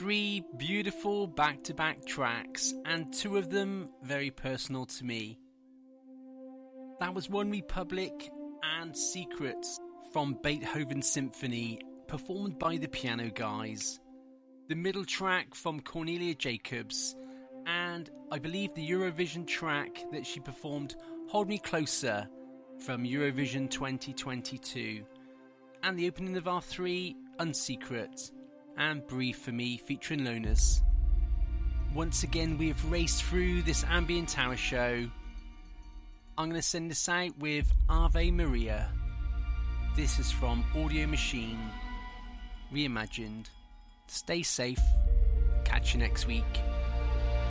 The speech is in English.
Three beautiful back-to-back tracks, and two of them very personal to me. That was One Republic and Secrets from Beethoven's Symphony, performed by the Piano Guys. The middle track from Cornelia Jacobs, and I believe the Eurovision track that she performed, Hold Me Closer, from Eurovision 2022. And the opening of our three, Unsecret, and Breathe for Me featuring Loners. Once again, we have raced through this ambient hour show. I'm going to send this out with Ave Maria. This is from Audio Machine, reimagined. Stay safe. Catch you next week.